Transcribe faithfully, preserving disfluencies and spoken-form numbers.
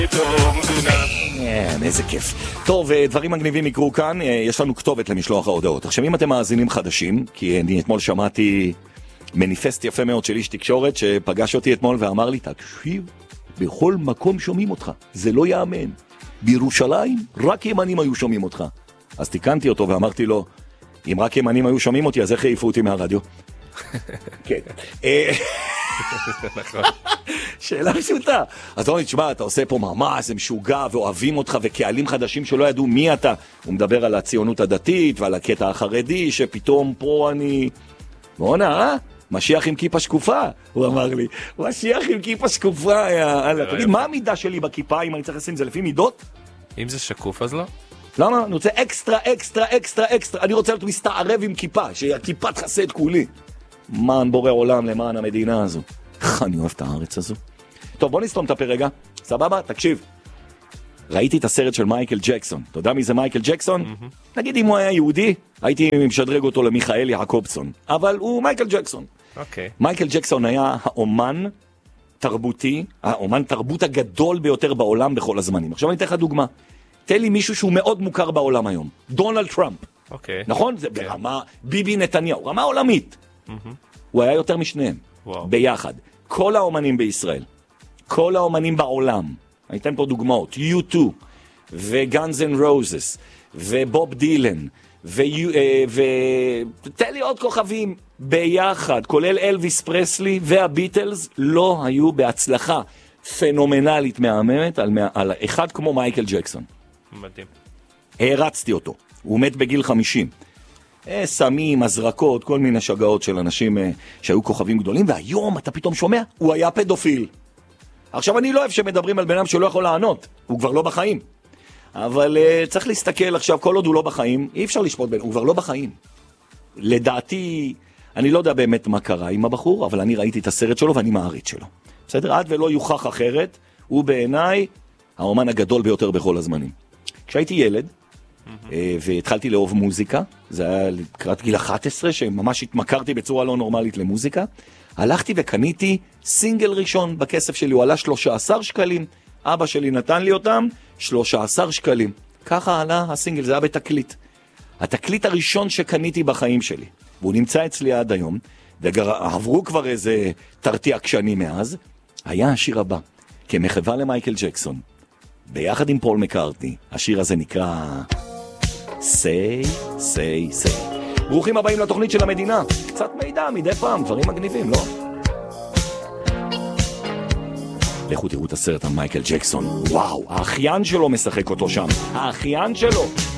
איזה כיף. טוב, דברים מגניבים יקרו כאן, יש לנו כתובת למשלוח ההודעות. עכשיו, אם אתם מאזינים חדשים, כי אני אתמול שמעתי מניפסט יפה מאוד של איש תקשורת שפגש אותי אתמול ואמר לי, תקשיב, בכל מקום שומעים אותך, זה לא יאמן. בירושלים, רק ימנים היו שומעים אותך. אז תיקנתי אותו ואמרתי לו, אם רק ימנים היו שומעים אותי, אז איך העיפו אותי מהרדיו? כן. שאלה פשוטה. אז אתה אומר, תשמע, אתה עושה פה ממש, זה משוגע, ואוהבים אותך, וקהלים חדשים שלא ידעו מי אתה. הוא מדבר על הציונות הדתית, ועל הקטע החרדי, שפתאום פה אני... בוא'נה, אה? משיח עם כיפה שקופה, הוא אמר לי. משיח עם כיפה שקופה, יאללה. תגיד, מה המידה שלי בכיפה, אם אני צריך לשים זה לפי מידות? אם זה שקוף, אז לא. למה? אני רוצה אקסטרה, אקסטרה, אקסטרה, אקסטרה. אני רוצה להיות מסתערב עם כיפה, שהכיפה תחסה את כולי. למען בורא עולם, למען המדינה הזו. איך אני אוהב את הארץ הזו. טוב, בוא נסתום את הפרגע. סבבה? תקשיב. ראיתי את הסרט של מייקל ג'קסון. אתה יודע מי זה מייקל ג'קסון? Mm-hmm. נגיד אם הוא היה יהודי, הייתי משדרג אותו למיכאל יעקובסון. אבל הוא מייקל ג'קסון. אוקיי. Okay. מייקל ג'קסון היה האומן תרבותי, האומן תרבות הגדול ביותר בעולם בכל הזמנים. עכשיו אני אתן לך דוגמה. תן לי מישהו שהוא מאוד מוכר בעולם היום. דונלד טראמפ. אוקיי. Okay. נכון? זה okay. ברמה, ביבי נתניהו, רמה עולמית. Mm-hmm. הוא היה יותר משניהם. וואו. ביחד. כל האומנים בישראל, כל האומנים בעולם, אני אתן פה דוגמאות, יו טו, וגאנז אנד רוזס, ובוב דילן, ותן לי עוד כוכבים, ביחד, כולל אלוויס פרסלי והביטלס, לא היו בהצלחה פנומנלית מהממת על, על אחד כמו מייקל ג'קסון. מדהים. הרצתי אותו, הוא מת בגיל חמישים. סמים, הזרקות, כל מיני שגעות של אנשים שהיו כוכבים גדולים, והיום אתה פתאום שומע, הוא היה פדופיל. עכשיו אני לא אוהב שמדברים על בנם שלא יכול לענות, הוא כבר לא בחיים. אבל uh, צריך להסתכל עכשיו, כל עוד הוא לא בחיים, אי אפשר לשפוט בין, הוא כבר לא בחיים. לדעתי, אני לא יודע באמת מה קרה עם הבחור, אבל אני ראיתי את הסרט שלו ואני מעריץ שלו. בסדר? עד ולא יוכח אחרת, הוא בעיניי האומן הגדול ביותר בכל הזמנים. כשהייתי ילד, והתחלתי לאהוב מוזיקה, זה היה לקראת גיל אחת עשרה, שממש התמכרתי בצורה לא נורמלית למוזיקה, הלכתי וקניתי סינגל ראשון בכסף שלי, הוא עלה שלושה עשר שקלים, אבא שלי נתן לי אותם, שלושה עשר שקלים, ככה עלה הסינגל, זה היה בתקליט. התקליט הראשון שקניתי בחיים שלי, והוא נמצא אצלי עד היום, ועברו כבר איזה תרתיע קשני מאז, היה השיר הבא, כמחווה למייקל ג'קסון, ביחד עם פול מקארטני, השיר הזה נקרא... say, say, say. ברוכים הבאים לתוכנית של המדינה. קצת מידע מדי פעם, דברים מגניבים, לא? לכו תראו את הסרט על מייקל ג'קסון. וואו, האחיין שלו משחק אותו שם. האחיין שלו.